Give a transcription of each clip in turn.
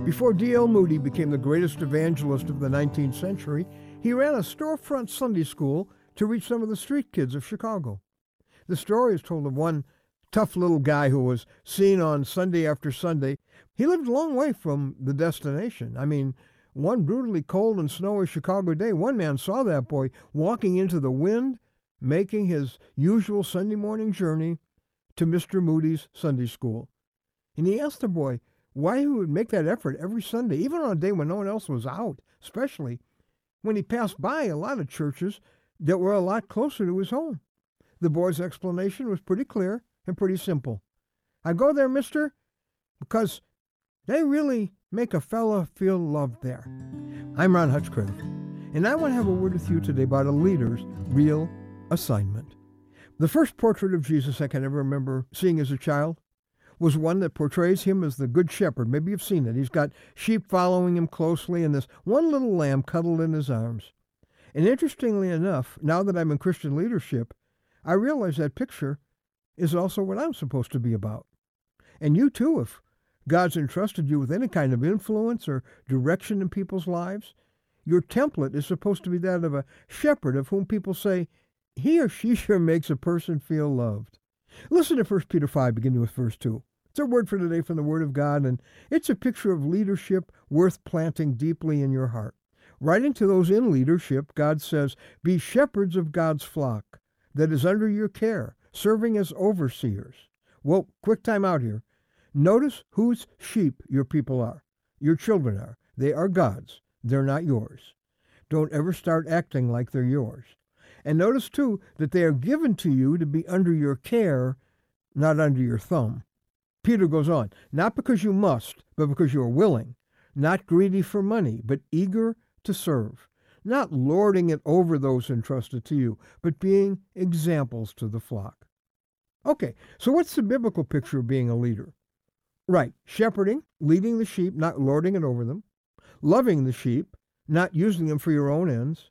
Before D.L. Moody became the greatest evangelist of the 19th century, he ran a storefront Sunday school to reach some of the street kids of Chicago. The story is told of one tough little guy who was seen on Sunday after Sunday. He lived a long way from the destination. I mean, one brutally cold and snowy Chicago day, one man saw that boy walking into the wind, making his usual Sunday morning journey to Mr. Moody's Sunday school. And he asked the boy why he would make that effort every Sunday, even on a day when no one else was out, especially when he passed by a lot of churches that were a lot closer to his home. The boy's explanation was pretty clear and pretty simple. I go there, mister, because they really make a fella feel loved there. I'm Ron Hutchcraft, and I want to have a word with you today about a leader's real assignment. The first portrait of Jesus I can ever remember seeing as a child was one that portrays him as the good shepherd. Maybe you've seen it. He's got sheep following him closely and this one little lamb cuddled in his arms. And interestingly enough, now that I'm in Christian leadership, I realize that picture is also what I'm supposed to be about. And you too, if God's entrusted you with any kind of influence or direction in people's lives, your template is supposed to be that of a shepherd of whom people say, he or she sure makes a person feel loved. Listen to 1 Peter 5, beginning with verse 2. It's our word for today from the Word of God, and it's a picture of leadership worth planting deeply in your heart. Writing to those in leadership, God says, be shepherds of God's flock that is under your care, serving as overseers. Well, quick time out here. Notice whose sheep your people are. Your children are. They are God's. They're not yours. Don't ever start acting like they're yours. And notice, too, that they are given to you to be under your care, not under your thumb. Peter goes on, not because you must, but because you are willing, not greedy for money, but eager to serve, not lording it over those entrusted to you, but being examples to the flock. Okay, so what's the biblical picture of being a leader? Right, shepherding, leading the sheep, not lording it over them, loving the sheep, not using them for your own ends,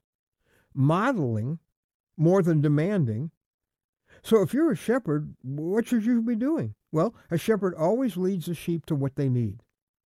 modeling more than demanding. So if you're a shepherd, what should you be doing? Well, a shepherd always leads the sheep to what they need.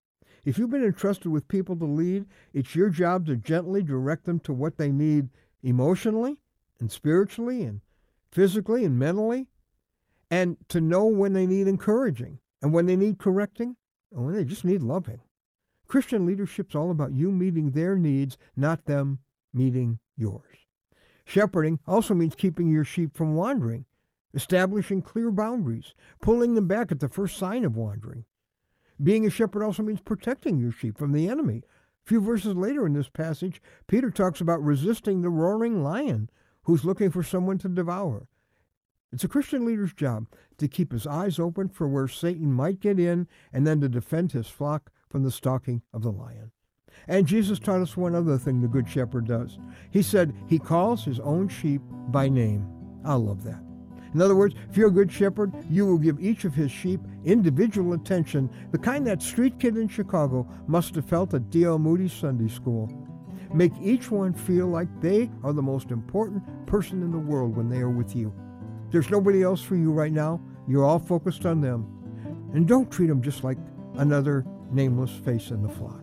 If you've been entrusted with people to lead, it's your job to gently direct them to what they need emotionally and spiritually and physically and mentally, and to know when they need encouraging and when they need correcting and when they just need loving. Christian leadership's all about you meeting their needs, not them meeting yours. Shepherding also means keeping your sheep from wandering, establishing clear boundaries, pulling them back at the first sign of wandering. Being a shepherd also means protecting your sheep from the enemy. A few verses later in this passage, Peter talks about resisting the roaring lion who's looking for someone to devour. It's a Christian leader's job to keep his eyes open for where Satan might get in and then to defend his flock from the stalking of the lion. And Jesus taught us one other thing the Good Shepherd does. He said he calls his own sheep by name. I love that. In other words, if you're a good shepherd, you will give each of his sheep individual attention, the kind that street kid in Chicago must have felt at D.L. Moody's Sunday School. Make each one feel like they are the most important person in the world when they are with you. There's nobody else for you right now. You're all focused on them. And don't treat them just like another nameless face in the flock.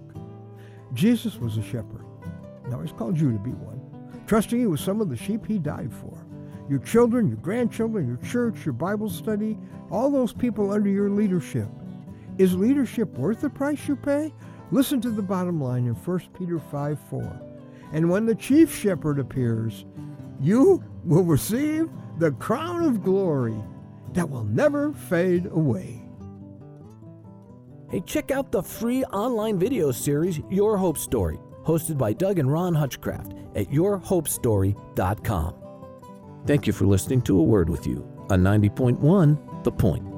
Jesus was a shepherd. Now he's called you to be one, trusting you with some of the sheep he died for. Your children, your grandchildren, your church, your Bible study, all those people under your leadership. Is leadership worth the price you pay? Listen to the bottom line in 1 Peter 5:4. And when the chief shepherd appears, you will receive the crown of glory that will never fade away. Hey, check out the free online video series, Your Hope Story, hosted by Doug and Ron Hutchcraft at yourhopestory.com. Thank you for listening to A Word With You on 90.1 The Point.